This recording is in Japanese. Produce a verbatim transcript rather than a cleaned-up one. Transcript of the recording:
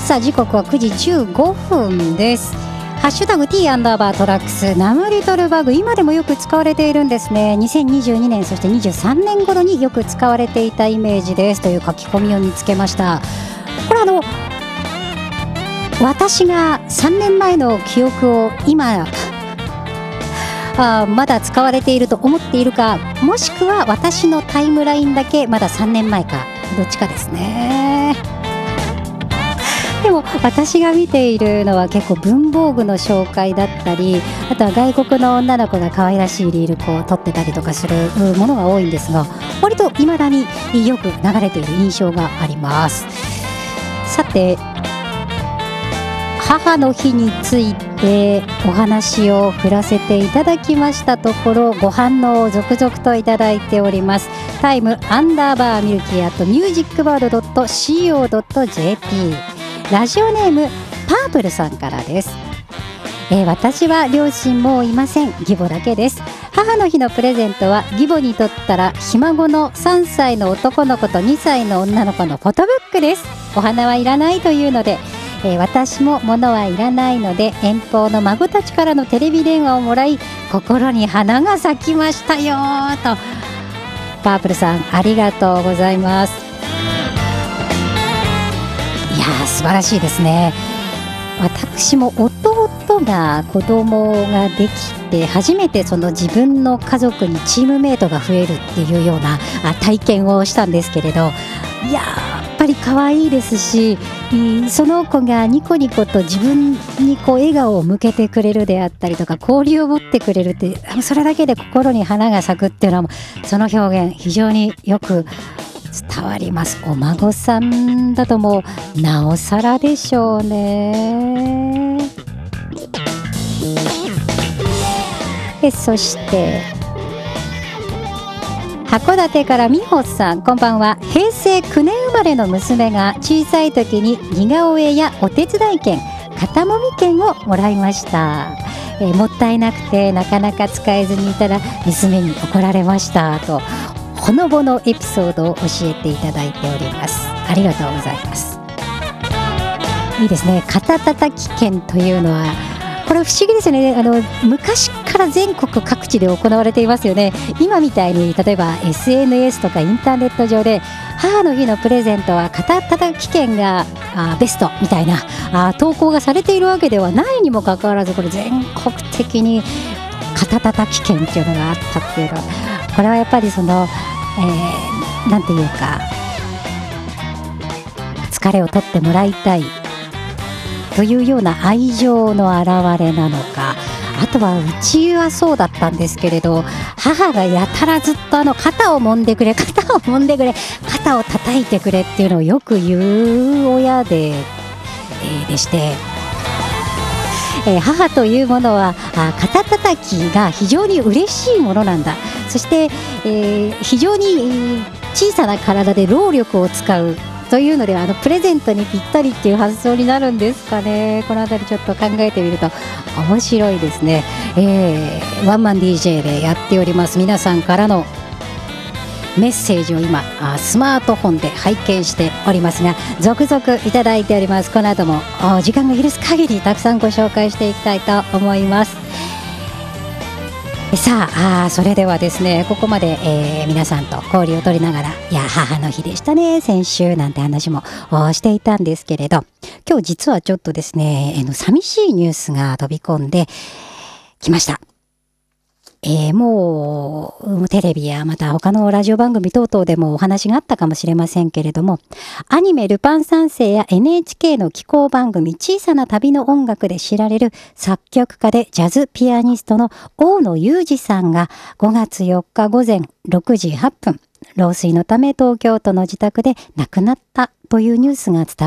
さあ時刻はくじじゅうごふんです。ハッシュタグ T アンダーバートラックスナムリトルバグ、今でもよく使われているんですね。にせんにじゅうにねんそしてにじゅうさんねん頃によく使われていたイメージですという書き込みを見つけました。これあの私がさんねんまえの記憶を今あまだ使われていると思っているか、もしくは私のタイムラインだけまださんねんまえか、どっちかですね。でも私が見ているのは結構文房具の紹介だったり、あとは外国の女の子が可愛らしいリールこう撮ってたりとかするものが多いんですが、割と未だによく流れている印象があります。さて、母の日についてお話を振らせていただきましたところ、ご反応を続々といただいております。タイムアンダーバーミルキーアットミュージックバードドットシーオードットジェーピー、ラジオネームパープルさんからです。えー、私は両親もいません。義母だけです。母の日のプレゼントは義母にとったらひ孫のさんさいの男の子とにさいの女の子のフォトブックです。お花はいらないというので、えー、私も物はいらないので遠方の孫たちからのテレビ電話をもらい、心に花が咲きましたよと。パープルさん、ありがとうございます。いやー、素晴らしいですね。私も弟が子供ができて初めてその自分の家族にチームメイトが増えるっていうような体験をしたんですけれど、いやー、やっぱり可愛いですし、その子がニコニコと自分にこう笑顔を向けてくれるであったりとか、交流を持ってくれるって、それだけで心に花が咲くっていうのは、その表現非常によく伝わります。お孫さんだともうなおさらでしょうね。えそして函館から美穂さん、こんばんは。へいせいきゅうねん生まれの娘が小さい時に似顔絵やお手伝い券、肩もみ券をもらいました。えー、もったいなくてなかなか使えずにいたら娘に怒られましたと、ほのぼのエピソードを教えていただいております。ありがとうございます。いいですね。肩たたき券というのはこれ不思議ですよね。あの昔から全国各地で行われていますよね。今みたいに例えば エスエヌエス とかインターネット上で母の日のプレゼントは肩たたき券があベストみたいなあ投稿がされているわけではないにもかかわらず、これ全国的に肩たたき券っていうのがあったっていうのは、これはやっぱりその、えー、なんていうか疲れを取ってもらいたいというような愛情の表れなのか、あとはうちはそうだったんですけれど、母がやたらずっとあの肩を揉んでくれ肩を揉んでくれ肩を叩いてくれっていうのをよく言う親で、えー、でして、えー、母というものはあ肩叩きが非常に嬉しいものなんだ、そして、えー、非常に小さな体で労力を使うというので、あのプレゼントにぴったりっていう発想になるんですかね。このあたりちょっと考えてみると面白いですね。えー、ワンマン ディージェー でやっております皆さんからのメッセージを今スマートフォンで拝見しておりますが、続々いただいております。この後も時間が許す限りたくさんご紹介していきたいと思います。さあ、あそれではですね、ここまで、えー、皆さんと交流を取りながら、いや母の日でしたね先週なんて話もしていたんですけれど、今日実はちょっとですね、えー、の寂しいニュースが飛び込んできました。えー、もうテレビやまた他のラジオ番組等々でもお話があったかもしれませんけれども、アニメルパン三世や エヌエイチケー の紀行番組小さな旅の音楽で知られる作曲家でジャズピアニストの大野雄二さんがごがつよっかごぜんろくじはっぷん、老衰のため東京都の自宅で亡くなったというニュースが伝わ